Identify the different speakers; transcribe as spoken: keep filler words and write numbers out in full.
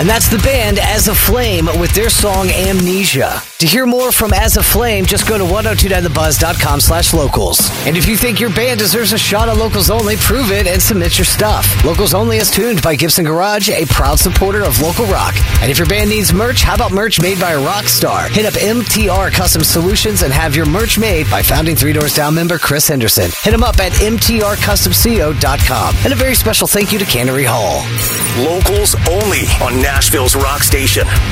Speaker 1: And that's the band As a Flame with their song Amnesia. To hear more from As a Flame, just go to ten twenty-nine the buzz dot com slash locals. And if you think your band deserves a shot on Locals Only, prove it and submit your stuff. Locals Only is tuned by Gibson Garage, a proud supporter of local rock. And if your band needs merch, how about merch made by a rock star? Hit up M T R Custom Solutions and have your merch made by founding Three Doors Down member Chris Henderson. Hit him up at M T R custom co dot com. And a very special thank you to Cannery Hall.
Speaker 2: Locals Only on Nashville's Rock Station.